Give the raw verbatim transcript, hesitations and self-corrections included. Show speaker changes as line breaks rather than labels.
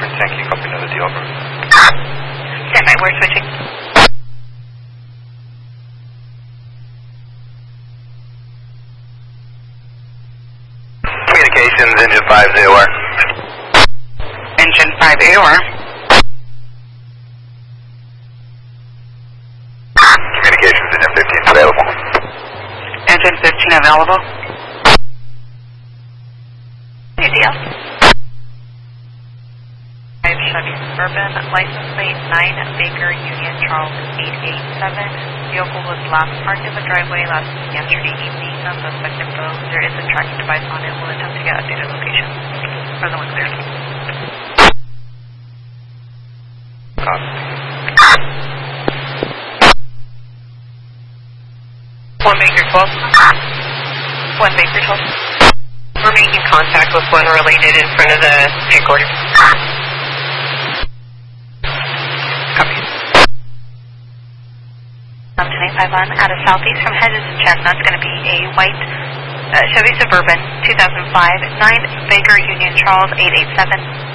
Different tank, you copy another deal, over.
Stand by, we're switching.
Communications, engine five, A O R.
Engine five, A O R.
Communications, engine fifteen is available.
Engine fifteen available. U D L. Chevy Suburban, license plate nine Baker Union Charles eight eight seven. Vehicle was last parked in the driveway last yesterday evening. No suspect info. There is a tracking device on it. We'll attempt to get updated location. Further one clear. One Baker twelve. One Baker twelve. We're making contact with one related in front of the headquarters. Copy. Um, ten eight five one out of Southeast from Hedges and Chestnut's going to be a white uh, Chevy Suburban two thousand five, nine Baker Union Charles eight eight seven.